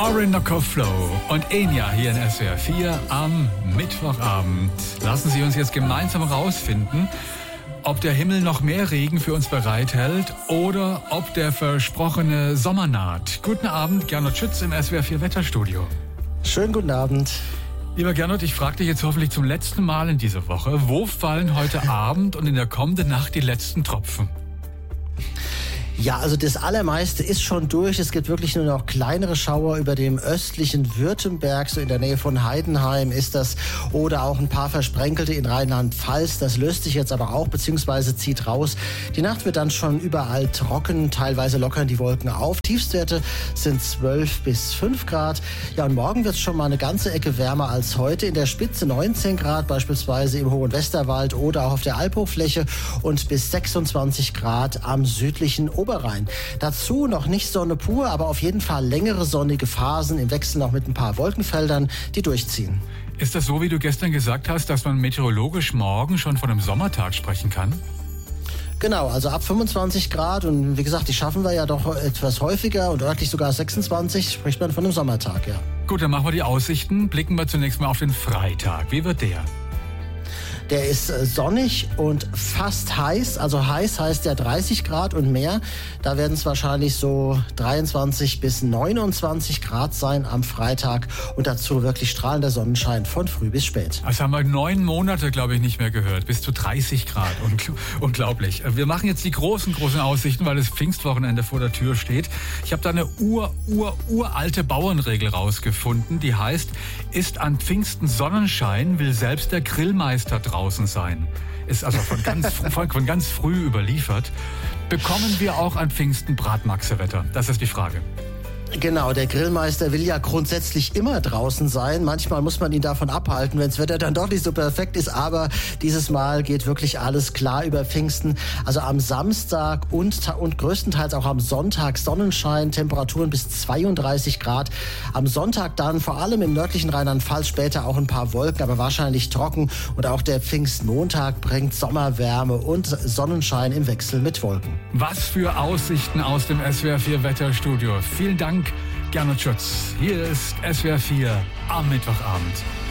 Orinoco Flow und Enya hier in SWR 4 am Mittwochabend. Lassen Sie uns jetzt gemeinsam rausfinden, ob der Himmel noch mehr Regen für uns bereithält oder ob der versprochene Sommer naht. Guten Abend, Gernot Schütz im SWR 4 Wetterstudio. Schönen guten Abend. Lieber Gernot, ich frage dich jetzt hoffentlich zum letzten Mal in dieser Woche, wo fallen heute Abend und in der kommenden Nacht die letzten Tropfen? Ja, also das Allermeiste ist schon durch. Es gibt wirklich nur noch kleinere Schauer über dem östlichen Württemberg, so in der Nähe von Heidenheim ist das. Oder auch ein paar Versprenkelte in Rheinland-Pfalz. Das löst sich jetzt aber auch, beziehungsweise zieht raus. Die Nacht wird dann schon überall trocken. Teilweise lockern die Wolken auf. Tiefstwerte sind 12 bis 5 Grad. Ja, und morgen wird es schon mal eine ganze Ecke wärmer als heute. In der Spitze 19 Grad, beispielsweise im Hohen Westerwald oder auch auf der Albhochfläche. Und bis 26 Grad am südlichen Oberrhein. Dazu noch nicht Sonne pur, aber auf jeden Fall längere sonnige Phasen im Wechsel noch mit ein paar Wolkenfeldern, die durchziehen. Ist das so, wie du gestern gesagt hast, dass man meteorologisch morgen schon von einem Sommertag sprechen kann? Genau, also ab 25 Grad und wie gesagt, die schaffen wir ja doch etwas häufiger und örtlich sogar 26, spricht man von einem Sommertag, ja. Gut, dann machen wir die Aussichten. Blicken wir zunächst mal auf den Freitag. Wie wird der? Der ist sonnig und fast heiß. Also heiß heißt ja 30 Grad und mehr. Da werden es wahrscheinlich so 23 bis 29 Grad sein am Freitag. Und dazu wirklich strahlender Sonnenschein von früh bis spät. Das haben wir 9 Monate, glaube ich, nicht mehr gehört. Bis zu 30 Grad. Unglaublich. Wir machen jetzt die großen Aussichten, weil das Pfingstwochenende vor der Tür steht. Ich habe da eine uralte Bauernregel rausgefunden. Die heißt, ist an Pfingsten Sonnenschein, will selbst der Grillmeister draußen sein. Ist also von ganz früh überliefert. Bekommen wir auch an Pfingsten Bratmaxewetter? Das ist die Frage. Genau, der Grillmeister will ja grundsätzlich immer draußen sein. Manchmal muss man ihn davon abhalten, wenn das Wetter dann doch nicht so perfekt ist. Aber dieses Mal geht wirklich alles klar über Pfingsten. Also am Samstag und größtenteils auch am Sonntag Sonnenschein, Temperaturen bis 32 Grad. Am Sonntag dann vor allem im nördlichen Rheinland-Pfalz später auch ein paar Wolken, aber wahrscheinlich trocken. Und auch der Pfingstmontag bringt Sommerwärme und Sonnenschein im Wechsel mit Wolken. Was für Aussichten aus dem SWR 4 Wetterstudio. Vielen Dank, Gernot Schütz. Hier ist SWR 4 am Mittwochabend.